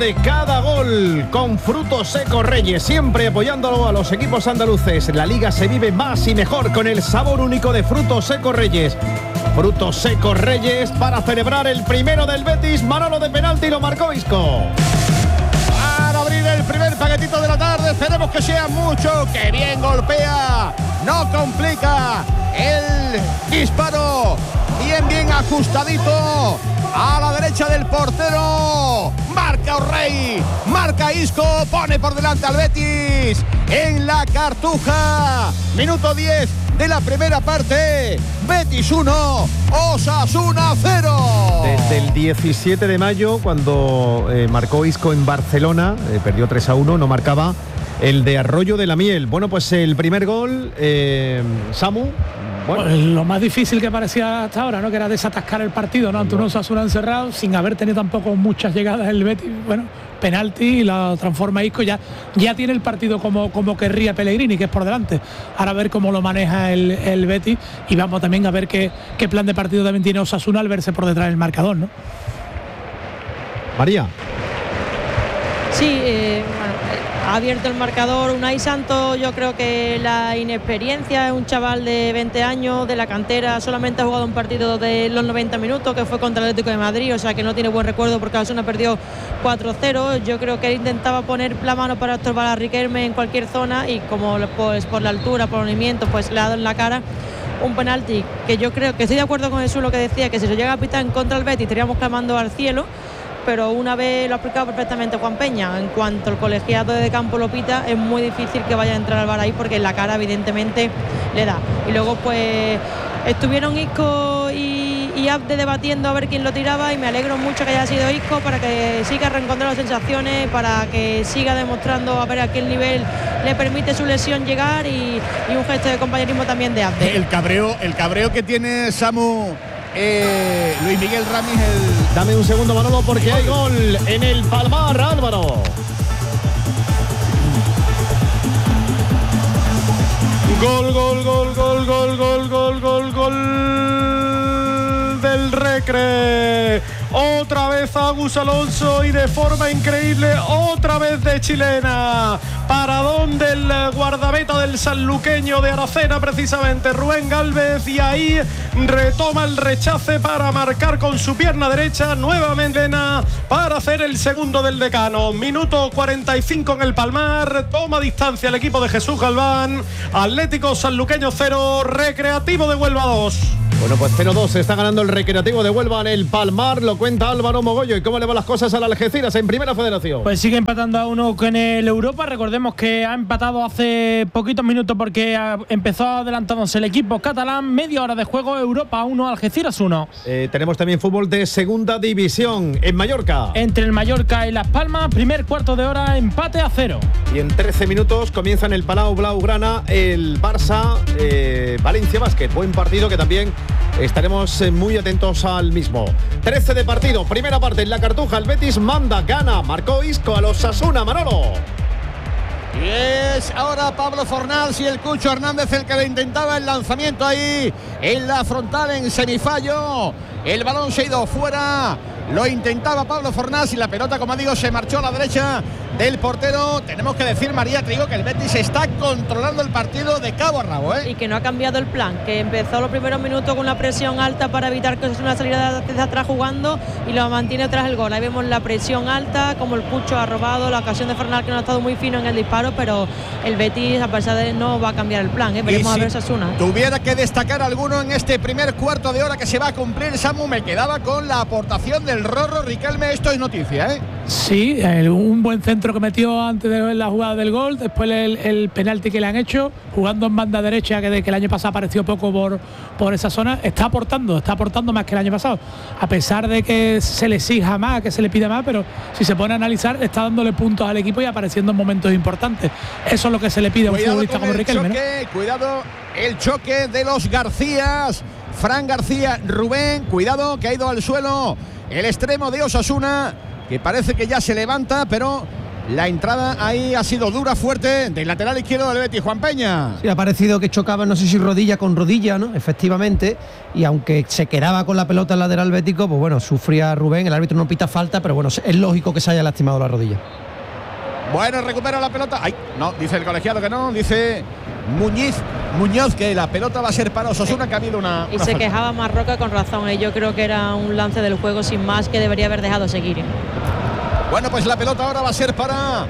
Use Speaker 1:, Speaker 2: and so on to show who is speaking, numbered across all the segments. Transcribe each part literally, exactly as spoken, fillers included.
Speaker 1: de cada gol con Frutos Secos Reyes, siempre apoyándolo a los equipos andaluces. La liga se vive más y mejor con el sabor único de Frutos Secos Reyes. Frutos Secos Reyes para celebrar el primero del Betis. Manolo de penalti, lo marcó Isco.
Speaker 2: Para abrir el primer paquetito de la tarde, esperemos que sea mucho. Que bien golpea, no complica el disparo. Bien, bien ajustadito a la derecha del portero. Marca O'Reilly, marca Isco, pone por delante al Betis en la Cartuja. Minuto diez de la primera parte. Betis uno, Osasuna cero.
Speaker 1: Desde el diecisiete de mayo, cuando eh, marcó Isco en Barcelona, eh, perdió tres a uno, no marcaba el de Arroyo de la Miel. Bueno, pues el primer gol, eh, Samu.
Speaker 3: Bueno. Pues lo más difícil que parecía hasta ahora, ¿no? Que era desatascar el partido, ¿no? Ante un Osasuna encerrado, sin haber tenido tampoco muchas llegadas el Betis. Bueno, penalti y la transforma Isco. Ya, ya tiene el partido como, como querría Pellegrini, que es por delante. Ahora a ver cómo lo maneja el, el Betis y vamos también a ver qué, qué plan de partido también tiene Osasuna al verse por detrás del marcador, ¿no?
Speaker 1: María.
Speaker 4: Sí, eh, bueno, ha abierto el marcador Unai Santos. Yo creo que la inexperiencia, es un chaval de veinte años de la cantera, solamente ha jugado un partido de los noventa minutos, que fue contra el Atlético de Madrid, o sea que no tiene buen recuerdo porque Osasuna perdió cuatro cero. Yo creo que él intentaba poner la mano para estorbar a Riquelme en cualquier zona y como pues por la altura, por el movimiento, pues le ha dado en la cara un penalti que yo creo que estoy de acuerdo con Jesús lo que decía, que si se llega a pitar en contra del Betis estaríamos clamando al cielo. Pero una vez lo ha explicado perfectamente Juan Peña, en cuanto el colegiado de campo lo pita, es muy difícil que vaya a entrar al V A R ahí porque en la cara evidentemente le da. Y luego pues estuvieron Isco y, y Abde debatiendo a ver quién lo tiraba y me alegro mucho que haya sido Isco para que siga reencontrando sensaciones, para que siga demostrando a ver a qué nivel le permite su lesión llegar y, y un gesto de compañerismo también de Abde.
Speaker 2: El cabreo, el cabreo que tiene Samu. Eh, Luis Miguel Ramis, el...
Speaker 1: Dame un segundo, Manolo, porque hay gol en el Palmar, Álvaro. Gol, gol, gol, gol, gol, gol, gol, gol, gol del Recre. Otra vez Agus Alonso y de forma increíble, otra vez de chilena. Paradón del guardameta del sanluqueño de Aracena, precisamente Rubén Gálvez, y ahí retoma el rechace para marcar con su pierna derecha nuevamente para hacer el segundo del decano. Minuto cuarenta y cinco en el Palmar, toma distancia el equipo de Jesús Galván. Atlético Sanluqueño cero, Recreativo de Huelva dos. Bueno, pues cero dos, se está ganando el Recreativo de Huelva en el Palmar, lo cuenta Álvaro Mogollo. ¿Y cómo le van las cosas al Algeciras en Primera Federación?
Speaker 3: Pues sigue empatando a uno con el Europa. Recordemos que ha empatado hace poquitos minutos porque ha, empezó adelantándose el equipo catalán. Media hora de juego, Europa uno, Algeciras uno.
Speaker 1: Eh, tenemos también fútbol de Segunda División en Mallorca.
Speaker 3: Entre el Mallorca y Las Palmas, primer cuarto de hora, empate a cero.
Speaker 1: Y en trece minutos comienza en el Palau Blaugrana el Barça eh, Valencia Basket. Buen partido que también estaremos muy atentos al mismo. trece de partido, primera parte en la Cartuja. El Betis manda, gana, marcó Isco a los Osasuna, Manolo.
Speaker 2: Y es ahora Pablo Fornals y el Cucho Hernández el que le intentaba el lanzamiento ahí en la frontal en semifallo. El balón se ha ido fuera. Lo intentaba Pablo Fornals y la pelota, como digo, se marchó a la derecha del portero. Tenemos que decir, María, te digo que el Betis está controlando el partido de cabo a rabo, ¿eh?
Speaker 4: Y que no ha cambiado el plan, que empezó los primeros minutos con una presión alta para evitar que sea una salida desde atrás jugando y lo mantiene tras el gol. Ahí vemos la presión alta, como el Cucho ha robado, la ocasión de Fornals que no ha estado muy fino en el disparo, pero el Betis, a pesar de no va a cambiar el plan, ¿eh? Veremos si a ver Osasuna.
Speaker 2: Tuviera que destacar alguno en este primer cuarto de hora que se va a cumplir, Samu, me quedaba con la aportación del Rorro Riquelme. Esto es noticia, ¿eh?
Speaker 3: Sí, el, un buen centro que metió antes de la jugada del gol, después el, el penalti que le han hecho, jugando en banda derecha, que, de, que el año pasado apareció poco por, por esa zona, está aportando, está aportando más que el año pasado, a pesar de que se le exija más, que se le pida más, pero si se pone a analizar, está dándole puntos al equipo y apareciendo en momentos importantes. Eso es lo que se le pide a un futbolista como Riquelme,
Speaker 2: choque,
Speaker 3: ¿no?
Speaker 2: Cuidado, el choque de los Garcías, Fran García, Rubén, cuidado que ha ido al suelo el extremo de Osasuna, que parece que ya se levanta, pero La entrada ahí ha sido dura, fuerte, del lateral izquierdo del Betis, Juan Peña.
Speaker 5: Sí, ha parecido que chocaba, no sé si rodilla con rodilla, ¿no? Efectivamente, y aunque se quedaba con la pelota en lateral bético, pues bueno, sufría Rubén, el árbitro no pita falta, pero bueno, es lógico que se haya lastimado la rodilla.
Speaker 2: Bueno, recupera la pelota. Ay, no, dice el colegiado que no, dice Muñiz, Muñoz que la pelota va a ser para Osasuna, que ha habido una,
Speaker 4: y
Speaker 2: una
Speaker 4: se
Speaker 2: falta.
Speaker 4: quejaba Marroca con razón, ¿eh? Yo creo que era un lance del juego sin más que debería haber dejado seguir, ¿eh?
Speaker 2: Bueno, pues la pelota ahora va a ser para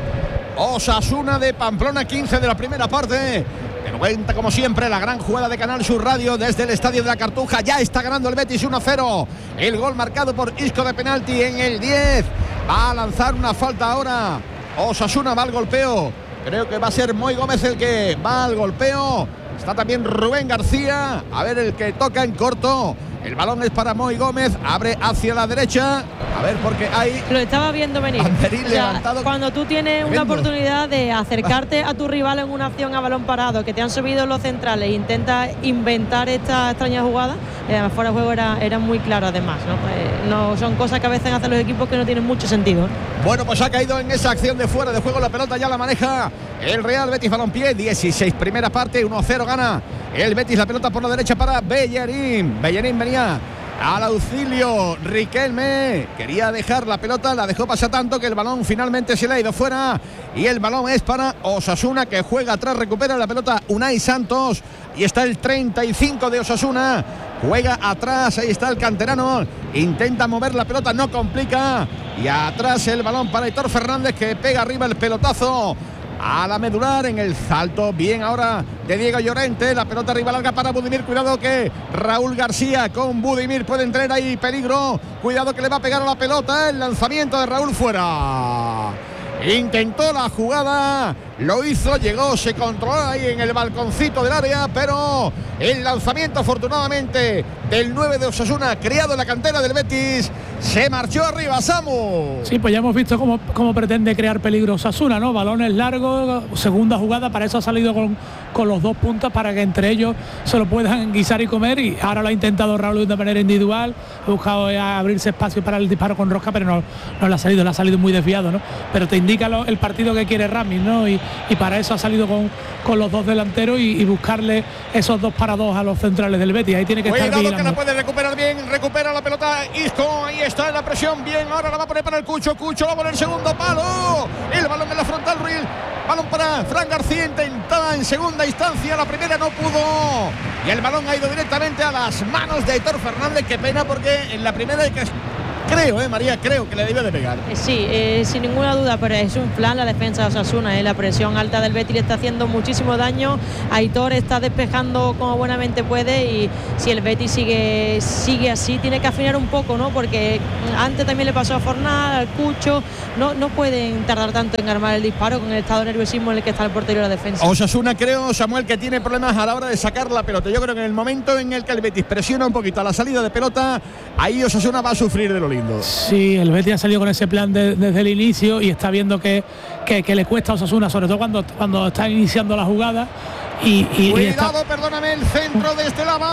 Speaker 2: Osasuna de Pamplona, quince de la primera parte. Pero cuenta como siempre la gran jugada de Canal Sur Radio desde el Estadio de la Cartuja. Ya está ganando el Betis uno cero. El gol marcado por Isco de penalti en el diez. Va a lanzar una falta ahora. Osasuna va al golpeo. Creo que va a ser Moy Gómez el que va al golpeo. Está también Rubén García. A ver el que toca en corto. El balón es para Moy Gómez, abre hacia la derecha. A ver, porque hay...
Speaker 4: Lo estaba viendo venir.
Speaker 2: Banderín
Speaker 4: O sea,
Speaker 2: levantado.
Speaker 4: cuando tú tienes
Speaker 2: Tremendo.
Speaker 4: una oportunidad de acercarte a tu rival en una acción a balón parado, que te han subido los centrales e intentas inventar esta extraña jugada, eh, fuera de juego era, era muy claro además, ¿no? Eh, no, son cosas que a veces hacen los equipos que no tienen mucho sentido.
Speaker 2: Bueno, pues ha caído en esa acción de fuera de juego. La pelota ya la maneja el Real Betis Balompié. dieciséis primera parte, uno cero gana el Betis. La pelota por la derecha para Bellerín. Bellerín venía al auxilio. Riquelme quería dejar la pelota, la dejó pasar tanto que el balón finalmente se le ha ido fuera. Y el balón es para Osasuna, que juega atrás, recupera la pelota Unai Santos. Y está el treinta y cinco de Osasuna. Juega atrás, ahí está el canterano. Intenta mover la pelota, no complica. Y atrás el balón para Aitor Fernández, que pega arriba el pelotazo a la medular en el salto. Bien ahora de Diego Llorente. La pelota arriba larga para Budimir. Cuidado que Raúl García con Budimir puede entrar ahí. Peligro. Cuidado que le va a pegar a la pelota. El lanzamiento de Raúl fuera. Intentó la jugada, lo hizo, llegó, se controló ahí en el balconcito del área, pero el lanzamiento afortunadamente del nueve de Osasuna, creado en la cantera del Betis, se marchó arriba. Samu.
Speaker 3: Sí, pues ya hemos visto cómo, cómo pretende crear peligro Osasuna, ¿no? Balones largos, segunda jugada, para eso ha salido con, con los dos puntas, para que entre ellos se lo puedan guisar y comer, y ahora lo ha intentado Raúl de manera individual, ha buscado abrirse espacio para el disparo con rosca, pero no, no le ha salido, le ha salido muy desviado, ¿no? Pero te indica lo, el partido que quiere Ramis, ¿no? Y, y para eso ha salido con, con los dos delanteros y, y buscarle esos dos para dos a los centrales del Betis. Ahí tiene que
Speaker 2: Cuidado,
Speaker 3: estar vigilando.
Speaker 2: que la puede recuperar bien, recupera la pelota Isco, ahí está en la presión, bien, ahora la va a poner para el Cucho, Cucho va a poner el segundo palo, el balón en la frontal, Ruiz, balón para Fran García, intentaba en segunda instancia, la primera no pudo, y el balón ha ido directamente a las manos de Aitor Fernández. Qué pena, porque en la primera hay que... Creo, eh, María, creo que le debe de pegar.
Speaker 4: Sí, eh, sin ninguna duda, pero es un plan la defensa de Osasuna, eh. La presión alta del Betis le está haciendo muchísimo daño. Aitor está despejando como buenamente puede, y si el Betis sigue sigue así, tiene que afinar un poco, ¿no? Porque antes también le pasó a Fornal, al Cucho, no, no pueden tardar tanto en armar el disparo con el estado de nerviosismo en el que está el portero de la defensa.
Speaker 2: Osasuna, creo, Samuel, que tiene problemas a la hora de sacar la pelota. Yo creo que en el momento en el que el Betis presiona un poquito a la salida de pelota, ahí Osasuna va a sufrir de lo lindo.
Speaker 3: Sí, el Betis ha salido con ese plan de, desde el inicio, y está viendo que, que, que le cuesta a Osasuna, sobre todo cuando, cuando está iniciando la jugada. Y, y,
Speaker 2: Cuidado,
Speaker 3: y está...
Speaker 2: perdóname, el centro desde la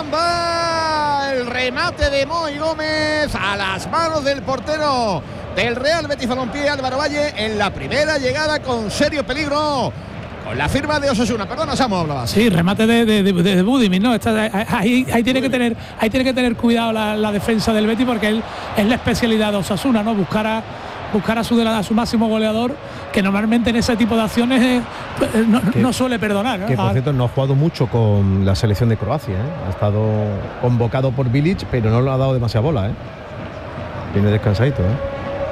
Speaker 2: bamba. El remate de Moy Gómez a las manos del portero del Real Betis Balompié, Álvaro Valle, en la primera llegada con serio peligro. Con la firma de Osasuna. Perdona, Samu, hablabas.
Speaker 3: Sí, remate de, de, de, de Budimir, ¿no? Está, ahí, ahí tiene que tener, ahí tiene que tener cuidado la, la defensa del Betis, porque él, es la especialidad de Osasuna, ¿no? Buscar a buscar a su, a su máximo goleador, que normalmente en ese tipo de acciones eh, no,
Speaker 6: que,
Speaker 3: no suele perdonar, ¿no?
Speaker 6: Que por cierto no ha jugado mucho con la selección de Croacia, ¿eh? Ha estado convocado por Bilic, pero no le ha dado demasiada bola, ¿eh? Viene descansadito, ¿eh?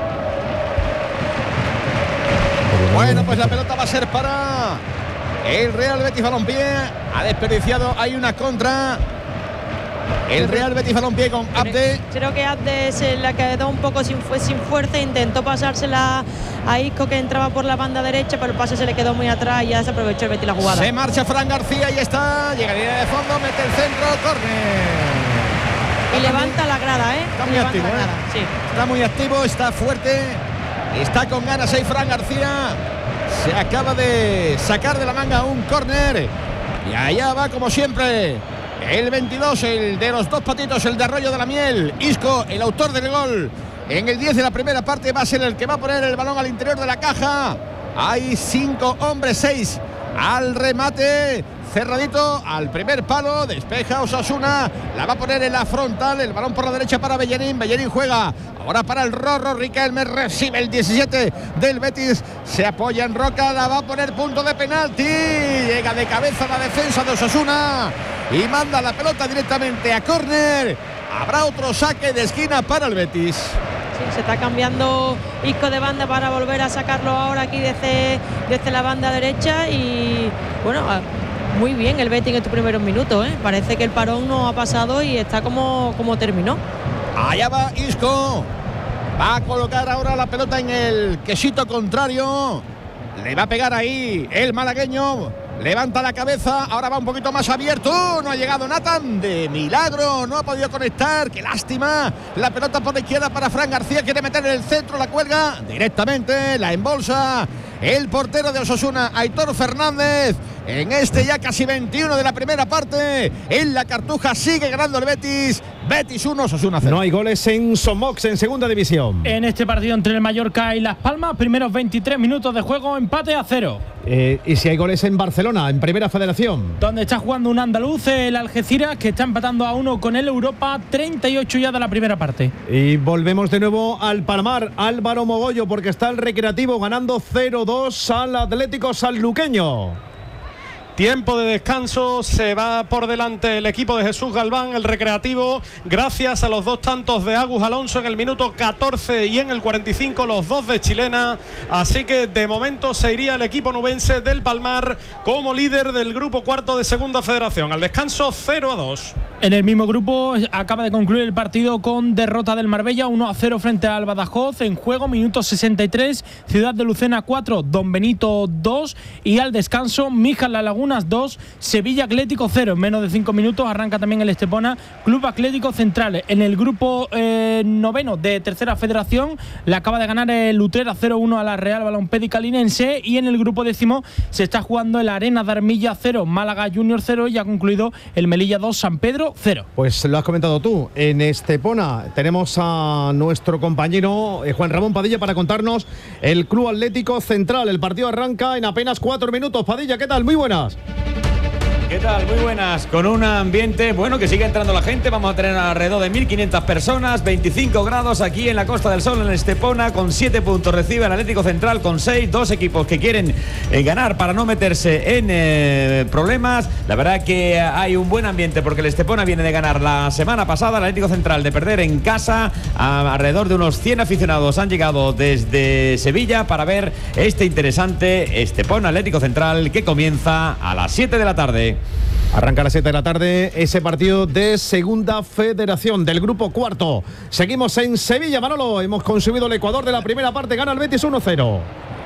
Speaker 2: Bueno, pues la pelota va a ser para el Real Betis Balompié. Ha desperdiciado, hay una contra el Real Betis Balompié con Abde.
Speaker 4: Creo que Abde se la quedó un poco sin, sin fuerza, intentó pasársela a Isco, que entraba por la banda derecha, pero el pase se le quedó muy atrás y ya se aprovechó el Betis la jugada.
Speaker 2: Se marcha Fran García y está, llegaría de fondo, mete el centro, córner.
Speaker 4: Y levanta la grada, ¿eh?
Speaker 2: Está muy activo, ¿eh?
Speaker 4: Sí.
Speaker 2: Está muy activo, está fuerte, está con ganas ahí Fran García. Se acaba de sacar de la manga un córner. Y allá va, como siempre, el veintidós, el de los dos patitos, el de Arroyo de la Miel. Isco, el autor del gol. En el diez de la primera parte va a ser el que va a poner el balón al interior de la caja. Hay cinco hombres, seis al remate. Cerradito al primer palo, despeja Osasuna, la va a poner en la frontal, el balón por la derecha para Bellerín, Bellerín juega ahora para el Rorro, Riquelme recibe el diecisiete del Betis, se apoya en Roca, la va a poner punto de penalti, llega de cabeza la defensa de Osasuna y manda la pelota directamente a córner, habrá otro saque de esquina para el Betis.
Speaker 4: Sí, se está cambiando Isco de banda para volver a sacarlo ahora aquí desde, desde la banda derecha y bueno, muy bien el Betis en estos primeros minutos, ¿eh? Parece que el parón no ha pasado y está como, como terminó.
Speaker 2: Allá va Isco, va a colocar ahora la pelota en el quesito contrario, le va a pegar ahí el malagueño, levanta la cabeza, ahora va un poquito más abierto, no ha llegado Nathan, de milagro, no ha podido conectar, qué lástima, la pelota por la izquierda para Fran García, quiere meter en el centro, la cuelga directamente, la embolsa el portero de Osasuna, Aitor Fernández. En este ya casi veintiuno de la primera parte, en la Cartuja sigue ganando el Betis. Betis uno, Osasuna cero.
Speaker 6: No hay goles en Somox en segunda división.
Speaker 7: En este partido entre el Mallorca y Las Palmas, primeros veintitrés minutos de juego, empate a cero.
Speaker 6: Eh, y si hay goles en Barcelona, en Primera Federación.
Speaker 7: Donde está jugando un andaluz, el Algeciras, que está empatando a uno con el Europa, treinta y ocho ya de la primera parte.
Speaker 6: Y volvemos de nuevo al Palmar, Álvaro Mogollo, porque está el Recreativo ganando cero dos al Atlético Sanluqueño.
Speaker 1: Tiempo de descanso, se va por delante el equipo de Jesús Galván, el Recreativo, gracias a los dos tantos de Agus Alonso en el minuto catorce y en el cuarenta y cinco, los dos de Chilena, así que de momento se iría el equipo nubense del Palmar como líder del grupo cuarto de Segunda Federación, al descanso cero a dos.
Speaker 7: En el mismo grupo acaba de concluir el partido con derrota del Marbella uno a cero frente al Badajoz, en juego minuto sesenta y tres, Ciudad de Lucena cuatro, Don Benito dos y al descanso Mijas La Laguna dos, Sevilla Atlético cero. En menos de cinco minutos arranca también el Estepona Club Atlético Central. En el grupo eh, noveno de Tercera Federación le acaba de ganar el Utrera cero uno a la Real Balompédica Linense, y en el grupo décimo se está jugando el Arena de Armilla cero, Málaga Junior cero, y ha concluido el Melilla dos, San Pedro cero.
Speaker 6: Pues lo has comentado tú, en Estepona tenemos a nuestro compañero eh, Juan Ramón Padilla para contarnos el Club Atlético Central. El partido arranca en apenas cuatro minutos. Padilla, ¿qué tal? Muy buenas.
Speaker 8: ¿Qué tal? Muy buenas, con un ambiente, bueno, que sigue entrando la gente. Vamos a tener alrededor de mil quinientas personas, veinticinco grados aquí en la Costa del Sol, en Estepona, con siete puntos recibe el Atlético Central, con seis, dos equipos que quieren eh, ganar para no meterse en eh, problemas. La verdad que hay un buen ambiente porque el Estepona viene de ganar la semana pasada, el Atlético Central de perder en casa. A, alrededor de unos cien aficionados han llegado desde Sevilla para ver este interesante Estepona Atlético Central, que comienza a las siete de la tarde.
Speaker 6: Arranca a las siete de la tarde ese partido de Segunda Federación del grupo cuarto. Seguimos en Sevilla, Manolo. Hemos conseguido el Ecuador de la primera parte. Gana el Betis uno cero.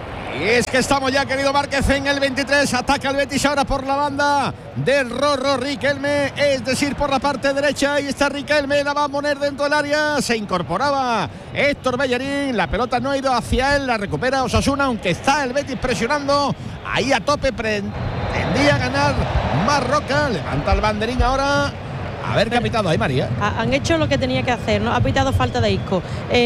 Speaker 2: Y es que estamos ya, querido Márquez, en el veintitrés. Ataca el Betis ahora por la banda del Rorro Riquelme, es decir, por la parte derecha. Ahí está Riquelme, la va a poner dentro del área. Se incorporaba Héctor Bellerín. La pelota no ha ido hacia él, la recupera Osasuna, aunque está el Betis presionando. Ahí a tope, pretendía ganar Marroca. Levanta el banderín ahora. A ver qué ha pitado ahí, María.
Speaker 4: Han hecho lo que tenía que hacer, ¿no? Ha pitado falta de Isco.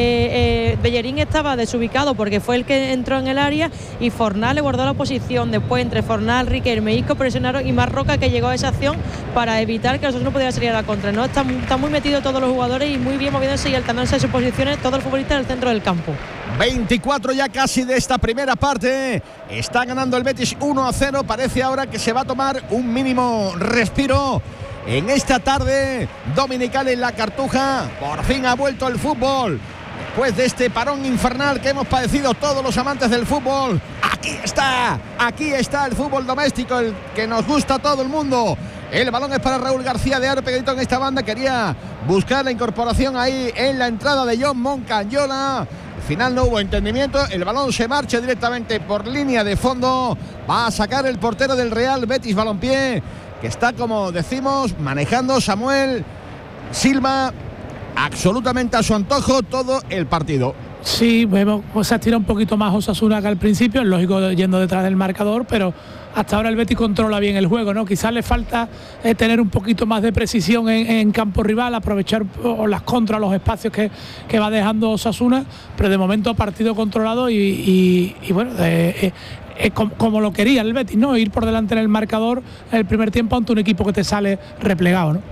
Speaker 4: Eh, eh, Bellerín estaba desubicado porque fue el que entró en el área y Fornal le guardó la posición. Después, entre Fornal, Riquelme e Isco presionaron, y Marroca, que llegó a esa acción para evitar que nosotros no pudiera salir a la contra, ¿no? Están, están muy metidos todos los jugadores y muy bien moviéndose y alternándose en sus posiciones, todos los futbolistas en el centro del campo.
Speaker 2: veinticuatro ya casi de esta primera parte. Está ganando el Betis uno a cero. Parece ahora que se va a tomar un mínimo respiro en esta tarde dominical en la Cartuja. Por fin ha vuelto el fútbol después de este parón infernal que hemos padecido todos los amantes del fútbol. Aquí está, aquí está el fútbol doméstico, el que nos gusta a todo el mundo. El balón es para Raúl García de Aro, pegadito en esta banda. Quería buscar la incorporación ahí en la entrada de John Moncayola. Al final no hubo entendimiento. El balón se marcha directamente por línea de fondo. Va a sacar el portero del Real Betis Balompié, que está, como decimos, manejando Samuel Silva absolutamente a su antojo todo el partido.
Speaker 3: Sí, vemos, pues se estira un poquito más Osasuna que al principio, es lógico yendo detrás del marcador, pero hasta ahora el Betis controla bien el juego, ¿no? Quizás le falta eh, tener un poquito más de precisión en, en campo rival, aprovechar o las contras, los espacios que, que va dejando Osasuna, pero de momento partido controlado y, y, y bueno, eh, eh, eh, como, como lo quería el Betis, ¿no? Ir por delante en el marcador en el primer tiempo ante un equipo que te sale replegado, ¿no?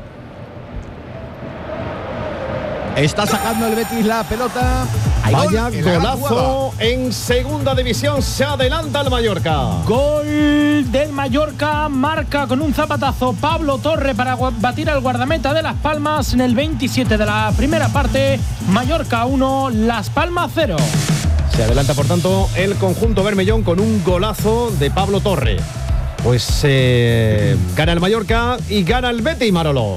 Speaker 2: Está sacando el Betis la pelota. Hay
Speaker 6: Vaya
Speaker 2: gol en la gran jugada.
Speaker 6: golazo en segunda división. Se adelanta el Mallorca.
Speaker 7: Gol del Mallorca, marca con un zapatazo Pablo Torre para batir al guardameta de Las Palmas en el veintisiete de la primera parte. Mallorca uno, Las Palmas cero.
Speaker 6: Se adelanta, por tanto, el conjunto bermellón con un golazo de Pablo Torre. Pues eh, gana el Mallorca y gana el Betis, Marolo.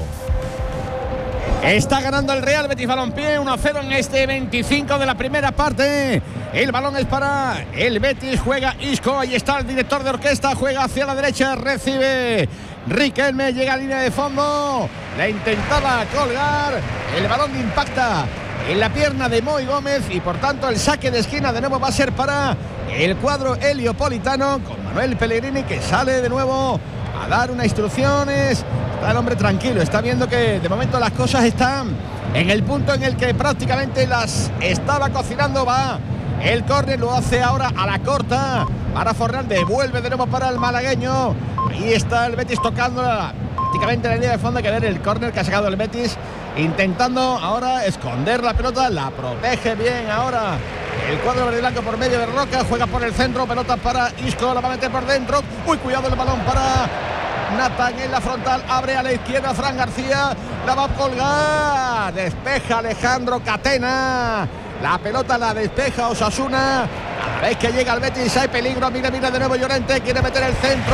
Speaker 2: Está ganando el Real Betis Balompié uno a cero en este veinticinco de la primera parte. El balón es para el Betis, juega Isco, ahí está el director de orquesta, juega hacia la derecha, recibe Riquelme, llega a línea de fondo, la intentaba colgar, el balón impacta en la pierna de Moy Gómez y por tanto el saque de esquina de nuevo va a ser para el cuadro heliopolitano con Manuel Pellegrini, que sale de nuevo a dar unas instrucciones. Está el hombre tranquilo, está viendo que de momento las cosas están en el punto en el que prácticamente las estaba cocinando. Va el córner, lo hace ahora a la corta para Fornal, devuelve de nuevo para el malagueño. Ahí está el Betis tocando prácticamente en la línea de fondo. Hay que ver el córner que ha sacado el Betis, intentando ahora esconder la pelota, la protege bien ahora el cuadro verde y blanco por medio de Roca, juega por el centro, pelota para Isco, la va a meter por dentro. Uy, cuidado el balón para Nathan en la frontal, abre a la izquierda Fran García, la va a colgar, despeja Alejandro Catena, la pelota la despeja Osasuna. A la vez que llega el Betis hay peligro, mira, mira de nuevo Llorente, quiere meter el centro,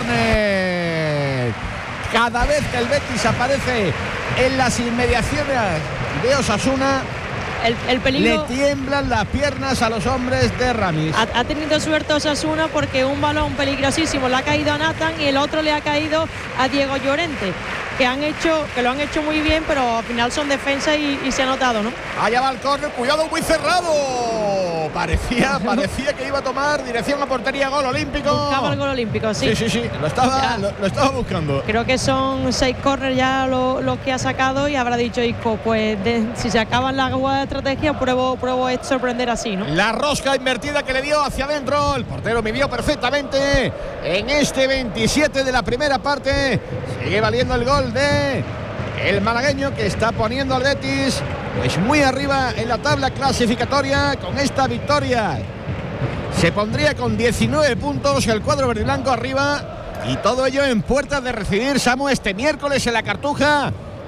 Speaker 2: córner. Cada vez que el Betis aparece en las inmediaciones de Osasuna,
Speaker 4: El, el peligro,
Speaker 2: le tiemblan las piernas a los hombres de Ramis.
Speaker 4: Ha, ha tenido suerte Osasuna porque un balón peligrosísimo le ha caído a Nathan y el otro le ha caído a Diego Llorente, que han hecho, que lo han hecho muy bien, pero al final son defensa y, y se ha notado, ¿no?
Speaker 2: Allá va el córner, cuidado, muy cerrado. Parecía, parecía que iba a tomar dirección a portería, gol olímpico.
Speaker 4: Buscaba el gol olímpico, sí.
Speaker 2: Sí, sí, sí, lo estaba, lo, lo estaba buscando.
Speaker 4: Creo que son seis córneres ya los lo que ha sacado y habrá dicho Isco, pues de, si se acaban las jugadas de estrategia, pruebo, pruebo es sorprender así, ¿no?
Speaker 2: La rosca invertida que le dio hacia adentro, el portero midió perfectamente en este veintisiete de la primera parte. Sigue valiendo el gol de el malagueño, que está poniendo al Betis pues muy arriba en la tabla clasificatoria. Con esta victoria se pondría con diecinueve puntos el cuadro verde y blanco arriba, y todo ello en puertas de recibir, Samu, este miércoles en la Cartuja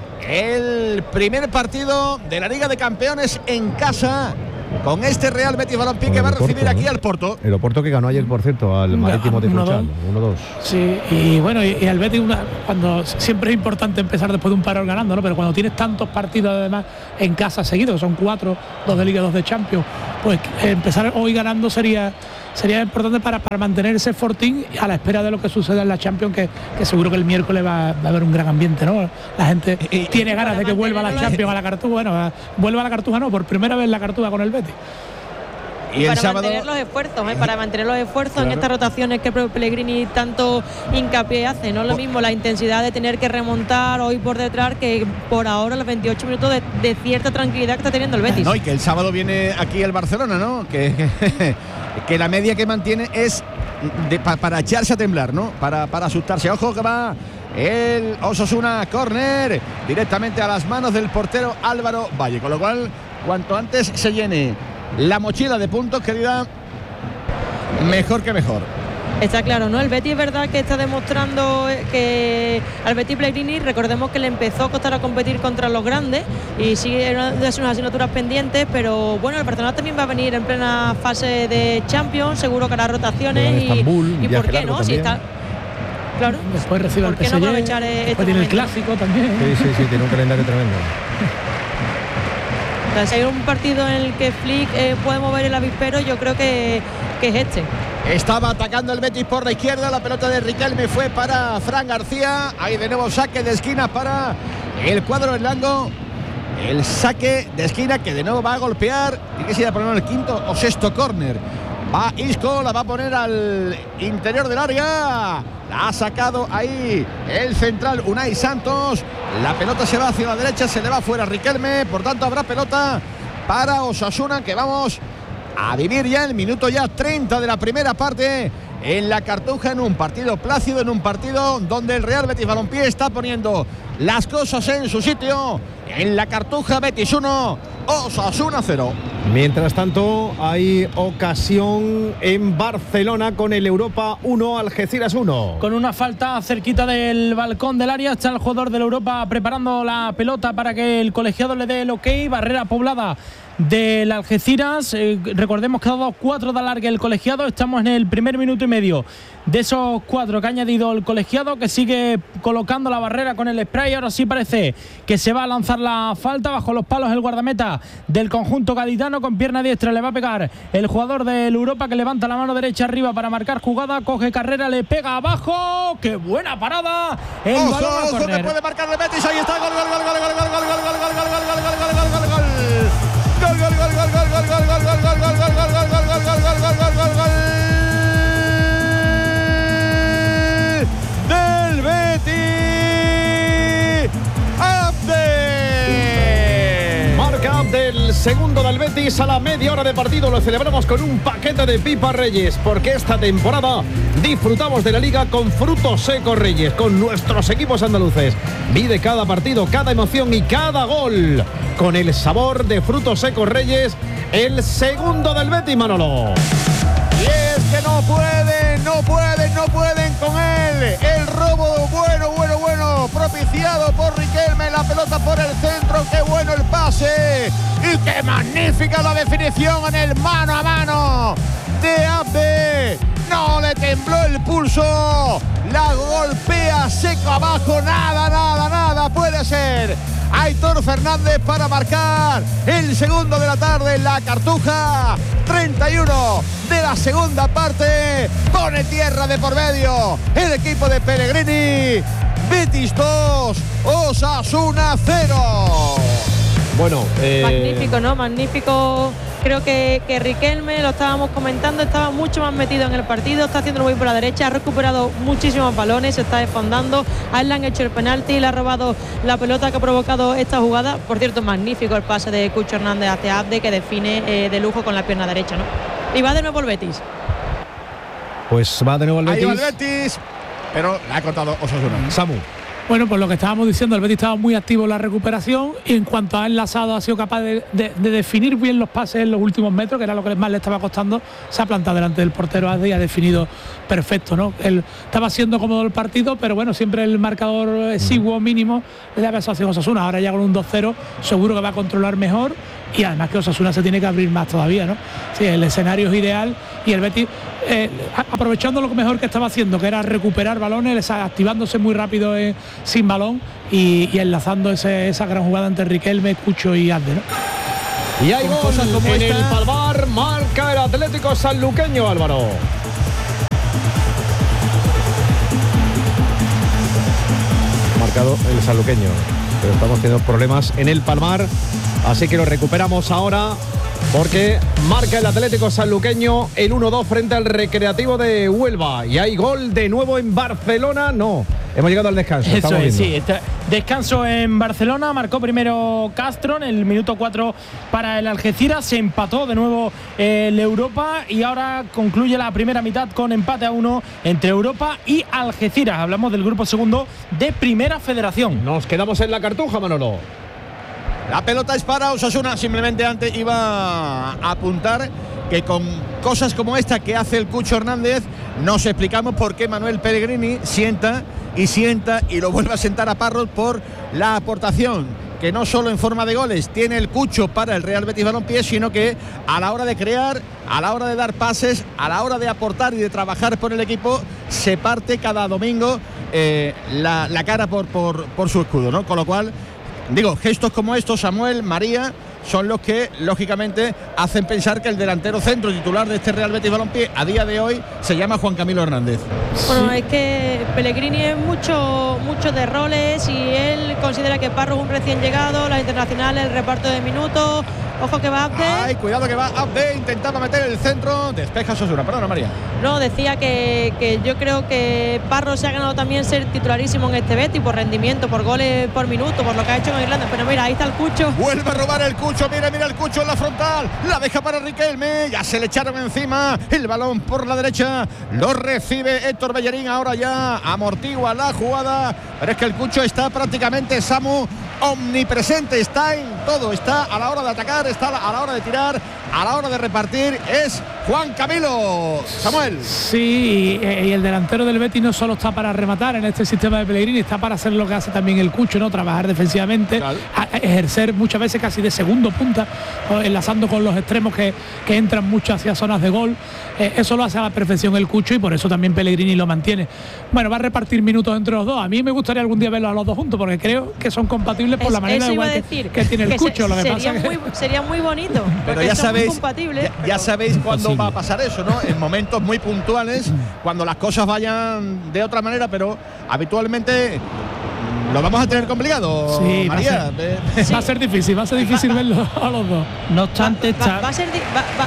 Speaker 2: el primer partido de la Liga de Campeones en casa, con este Real Betis Balompié que va a recibir
Speaker 6: Porto,
Speaker 2: aquí
Speaker 6: ¿no?
Speaker 2: al Porto.
Speaker 6: El Oporto que ganó ayer, por cierto, al Marítimo de Funchal, uno dos.
Speaker 3: Sí, y bueno, y, y al Betis una, cuando siempre es importante empezar después de un parón ganando, ¿no? Pero cuando tienes tantos partidos además en casa seguidos, que son cuatro, dos de Liga, dos de Champions, pues eh, empezar hoy ganando sería sería importante para, para mantener ese fortín a la espera de lo que suceda en la Champions, que, que seguro que el miércoles va, va a haber un gran ambiente, ¿no? La gente y, tiene y ganas de que vuelva a la Champions, a la Cartuja. Bueno, a, vuelva a la Cartuja, no, por primera vez la Cartuja con el Betis.
Speaker 4: Y, y para
Speaker 2: sábado...
Speaker 4: mantener los esfuerzos, ¿eh? para mantener los esfuerzos claro. en estas rotaciones que Pellegrini tanto hincapié hace. No es lo mismo la intensidad de tener que remontar hoy por detrás, que por ahora los veintiocho minutos de, de cierta tranquilidad que está teniendo el Betis.
Speaker 2: No, y que el sábado viene aquí el Barcelona, ¿no? Que, que, que la media que mantiene es de, pa, para echarse a temblar, ¿no? Para, para asustarse. Ojo que va el Osasuna, córner directamente a las manos del portero Álvaro Valle, con lo cual cuanto antes se llene la mochila de puntos, querida, mejor que mejor.
Speaker 4: Está claro, ¿no? El Betis es verdad que está demostrando que al Betis Pellegrini, recordemos que le empezó a costar a competir contra los grandes y sigue una de sus asignaturas pendientes, pero bueno, el Barcelona también va a venir en plena fase de Champions, seguro que hará rotaciones y,
Speaker 6: Estambul,
Speaker 4: y por qué no, si está claro.
Speaker 3: Después recibe el P S G,
Speaker 4: no aprovechar este
Speaker 3: después tiene el clásico también.
Speaker 6: Sí, sí, sí, tiene un calendario tremendo.
Speaker 4: Si hay un partido en el que Flick eh, puede mover el avispero, yo creo que, que es este.
Speaker 2: Estaba atacando el Betis por la izquierda, la pelota de Riquelme fue para Fran García, ahí de nuevo saque de esquina para el cuadro blanco. el saque de esquina que de nuevo va a golpear. ¿Y que se va a poner en el quinto o sexto córner? Va Isco, la va a poner al interior del área. La ha sacado ahí el central Unai Santos. La pelota se va hacia la derecha, se le va fuera Riquelme. Por tanto, habrá pelota para Osasuna, que vamos a vivir ya el minuto ya treinta de la primera parte en la Cartuja, en un partido plácido, en un partido donde el Real Betis Balompié está poniendo las cosas en su sitio. En la Cartuja, Betis uno, Osasuna cero.
Speaker 6: Mientras tanto, hay ocasión en Barcelona con el Europa uno, Algeciras uno.
Speaker 7: Con una falta cerquita del balcón del área, está el jugador del Europa preparando la pelota para que el colegiado le dé el ok. Barrera poblada del Algeciras. Eh, recordemos que ha dado cuatro de alargue el colegiado. Estamos en el primer minuto y medio de esos cuatro que ha añadido el colegiado, que sigue colocando la barrera con el spray. Ahora sí parece que se va a lanzar la falta. Bajo los palos el guardameta del conjunto gaditano, con pierna diestra le va a pegar el jugador del Europa, que levanta la mano derecha arriba para marcar jugada, coge carrera, le pega abajo. ¡Qué buena parada! El
Speaker 2: ojo,
Speaker 7: balón a
Speaker 2: ojo,
Speaker 7: córner.
Speaker 2: que puede marcar el Betis. Ahí está, gol, gol, gol, gol, gol, gol, gol, gol, gol, gol, gol, gol, gol, gol, gol, gol, gol. Gol, gol, gol, gol, gol, gol, gol, gol, gol, gol, gol, gol, gol, gol, gol, gol, gol, gol, gol, gol del Betis. Abde.
Speaker 6: Marca del segundo del Betis a la media hora de partido. Lo celebramos con un paquete de pipas Reyes, porque esta temporada disfrutamos de la Liga con frutos secos Reyes, con nuestros equipos andaluces. Vive cada partido, cada emoción y cada gol con el sabor de frutos secos Reyes, el segundo del Betis, Manolo.
Speaker 2: Y es que no pueden, no pueden, no pueden con él. El robo bueno, bueno, bueno, propiciado por Riquelme. La pelota por el centro, qué bueno el pase. Y qué magnífica la definición en el mano a mano de Abde. No le tembló el pulso. La golpea seco abajo. Nada, nada, nada puede ser. Aitor Fernández para marcar el segundo de la tarde en la Cartuja. treinta y uno de la segunda parte. Pone tierra de por medio el equipo de Pellegrini. Betis dos, Osasuna cero.
Speaker 6: Bueno, eh...
Speaker 4: magnífico, ¿no? Magnífico. Creo que, que Riquelme, lo estábamos comentando, estaba mucho más metido en el partido, está haciendo muy bien por la derecha, ha recuperado muchísimos balones, se está desfondando, a él le han hecho el penalti, le ha robado la pelota que ha provocado esta jugada. Por cierto, magnífico el pase de Cucho Hernández hacia Abde, que define eh, de lujo con la pierna derecha, ¿no? Y va de nuevo el Betis.
Speaker 6: Pues va de nuevo el Betis.
Speaker 2: Ahí va el Betis, pero le ha cortado Osasuna.
Speaker 6: Samu.
Speaker 3: Bueno, pues lo que estábamos diciendo, el Betis estaba muy activo en la recuperación y en cuanto ha enlazado ha sido capaz de, de, de definir bien los pases en los últimos metros, que era lo que más le estaba costando. Se ha plantado delante del portero Abde y ha definido perfecto, ¿no? Él estaba siendo cómodo el partido, pero bueno, siempre el marcador exiguo mínimo le da peso hacia Osasuna. Ahora ya con un dos cero seguro que va a controlar mejor y además que Osasuna se tiene que abrir más todavía, ¿no? Sí, el escenario es ideal y el Betis eh, aprovechando lo mejor que estaba haciendo, que era recuperar balones, activándose muy rápido eh, sin balón y, y enlazando ese, esa gran jugada entre Riquelme, Cucho y Abde, ¿no?
Speaker 6: Y hay gol en el Palmar, marca el Atlético Sanluqueño, Álvaro. Marcado el sanluqueño, pero estamos teniendo problemas en el Palmar, así que lo recuperamos ahora porque marca el Atlético Sanluqueño el uno dos frente al Recreativo de Huelva. Y hay gol de nuevo en Barcelona. No, hemos llegado al descanso.
Speaker 7: Eso es, sí. Está, descanso en Barcelona. Marcó primero Castro en el minuto cuatro para el Algeciras. Se empató de nuevo el Europa y ahora concluye la primera mitad con empate a uno entre Europa y Algeciras. Hablamos del grupo segundo de Primera Federación.
Speaker 6: Nos quedamos en la Cartuja, Manolo.
Speaker 2: La pelota es para Osasuna. Simplemente antes iba a apuntar que con cosas como esta que hace el Cucho Hernández nos explicamos por qué Manuel Pellegrini sienta y sienta y lo vuelve a sentar a Parrot por la aportación que no solo en forma de goles tiene el Cucho para el Real Betis Balompié, sino que a la hora de crear, a la hora de dar pases, a la hora de aportar y de trabajar por el equipo, se parte cada domingo eh, la, la cara por, por, por su escudo, ¿no? Con lo cual, digo, gestos como estos, Samuel, María, son los que lógicamente hacen pensar que el delantero centro titular de este Real Betis Balompié a día de hoy se llama Juan Camilo Hernández.
Speaker 4: Bueno, es que Pellegrini es mucho, mucho de roles y él considera que Parro es un recién llegado, las internacionales, el reparto de minutos. Ojo que va Abde.
Speaker 2: Ay, cuidado que va Abde, intentaba meter el centro, despeja Sosura. Perdona, María.
Speaker 4: No, decía que, que yo creo que Parro se ha ganado también ser titularísimo en este Betis por rendimiento, por goles por minuto, por lo que ha hecho con Irlanda. Pero mira, ahí está el Cucho.
Speaker 2: Vuelve a robar el Cucho, mira, mira el Cucho en la frontal. La deja para Riquelme, ya se le echaron encima. El balón por la derecha, lo recibe Héctor Bellerín, ahora ya amortigua la jugada. Pero es que el Cucho está prácticamente, Samu, omnipresente, está en todo, está a la hora de atacar, está a la hora de tirar, a la hora de repartir, es Juan Camilo. Samuel.
Speaker 3: Sí, y, y el delantero del Betis no solo está para rematar en este sistema de Pellegrini, está para hacer lo que hace también el Cucho, ¿no? Trabajar defensivamente, claro. a, a ejercer muchas veces casi de segundo punta, o enlazando con los extremos que, que entran mucho hacia zonas de gol. Eh, eso lo hace a la perfección el Cucho y por eso también Pellegrini lo mantiene. Bueno, va a repartir minutos entre los dos. A mí me gustaría algún día verlos a los dos juntos porque creo que son compatibles por es, la manera igual que, decir, que tiene el que Cucho. Se, lo que
Speaker 4: sería,
Speaker 3: pasa
Speaker 4: muy,
Speaker 3: que...
Speaker 4: sería muy bonito.
Speaker 2: Pero ya sabéis,
Speaker 4: ya,
Speaker 2: ya sabéis cuándo va a pasar eso, ¿no? En momentos muy puntuales, cuando las cosas vayan de otra manera, pero habitualmente lo vamos a tener complicado.
Speaker 3: Sí,
Speaker 2: María.
Speaker 3: Va a ser, sí. va a ser difícil, va a ser difícil va, verlo a los dos.
Speaker 7: No obstante,
Speaker 4: va, va, va a ser di, va, va.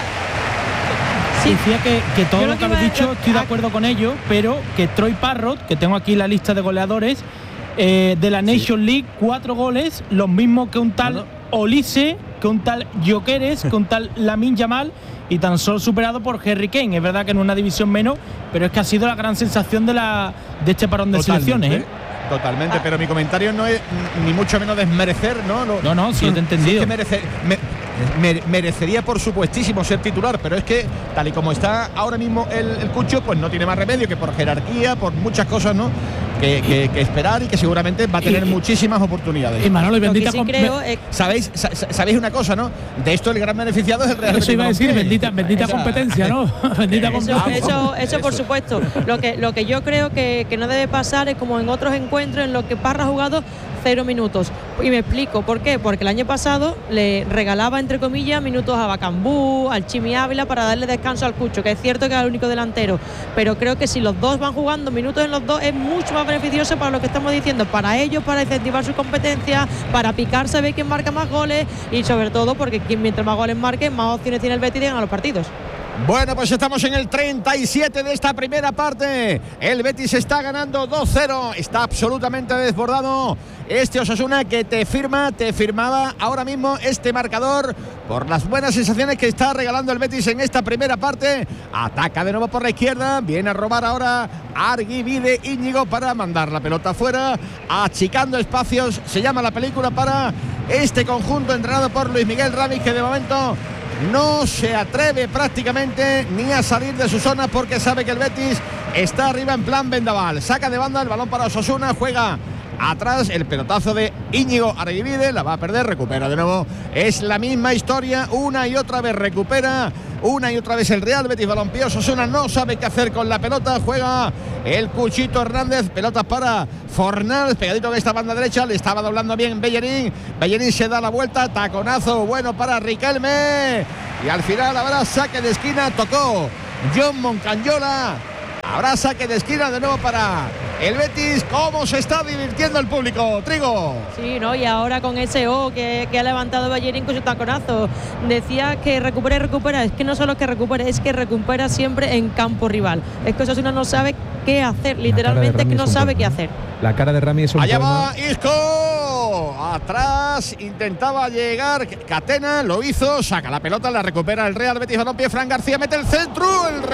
Speaker 7: Sí. Decía que, que todo Yo lo que habéis dicho estoy de acuerdo con ello, pero que Troy Parrott, que tengo aquí la lista de goleadores eh, de la Nation sí. League, cuatro goles, los mismos que un tal no, no. Olise, que un tal Gyökeres, que un tal Lamine Yamal, y tan solo superado por Harry Kane. Es verdad que en una división menos, pero es que ha sido la gran sensación de la de este parón de Totalmente. selecciones, ¿eh?
Speaker 2: Totalmente, ah. pero mi comentario no es ni mucho menos desmerecer, ¿no? No,
Speaker 7: no, no sí, te he entendido.
Speaker 2: Sí, que merece, me, me, merecería por supuestísimo ser titular, pero es que tal y como está ahora mismo el, el Cucho, pues no tiene más remedio que por jerarquía, por muchas cosas, ¿no? Que, que, que esperar y que seguramente va a tener y, muchísimas oportunidades.
Speaker 3: Y Manolo, y bendita
Speaker 4: sí creo, eh,
Speaker 2: ¿Sabéis, sa, sabéis una cosa, ¿no? De esto el gran beneficiado es el Real Betis.
Speaker 3: Eso iba a decir, bendita, bendita Esa, competencia, ¿no? bendita
Speaker 4: eso,
Speaker 3: competencia.
Speaker 4: Eso, eso, eso por supuesto. Lo que, lo que yo creo que, que no debe pasar es como en otros encuentros en los que Parra ha jugado cero minutos. Y me explico por qué. Porque el año pasado le regalaba, entre comillas, minutos a Bacambú, al Chimi Ávila para darle descanso al Cucho, que es cierto que era el único delantero. Pero creo que si los dos van jugando minutos en los dos es mucho más beneficioso para lo que estamos diciendo, para ellos, para incentivar su competencia, para picar, saber quién marca más goles y sobre todo porque quien mientras más goles marque, más opciones tiene el Betis de ganar los partidos.
Speaker 2: Bueno, pues estamos en el treinta y siete de esta primera parte. El Betis está ganando dos cero. Está absolutamente desbordado este Osasuna que te firma, te firmaba ahora mismo este marcador por las buenas sensaciones que está regalando el Betis en esta primera parte. Ataca de nuevo por la izquierda. Viene a robar ahora Arguibide Íñigo para mandar la pelota afuera. Achicando espacios. Se llama la película para este conjunto entrenado por Luis Miguel Ramis, que de momento no se atreve prácticamente ni a salir de su zona porque sabe que el Betis está arriba en plan vendaval. Saca de banda el balón para Osasuna, juega atrás el pelotazo de Íñigo Arguibide, la va a perder, recupera de nuevo. Es la misma historia, una y otra vez recupera, una y otra vez el Real Betis Balompié. Osasuna no sabe qué hacer con la pelota, juega el Cuchito Hernández, pelotas para Fornals, pegadito de esta banda derecha, le estaba doblando bien Bellerín, Bellerín se da la vuelta, taconazo bueno para Riquelme y al final habrá saque de esquina, tocó John Moncayola. Habrá saque de esquina de nuevo para el Betis. ¿Cómo se está divirtiendo el público, Trigo?
Speaker 4: Sí, ¿no? Y ahora con ese O que, que ha levantado Bellerín con su taconazo. Decía que recupera y recupera. Es que no solo que recupera, es que recupera siempre en campo rival. Es que Osasuna no sabe qué hacer, literalmente es que no sabe qué hacer.
Speaker 9: La cara de Rami es un
Speaker 2: Allá
Speaker 9: poema.
Speaker 2: va Isco. Atrás intentaba llegar Catena, lo hizo, saca la pelota, la recupera el Real Betis Balompié. Fran García mete el centro, el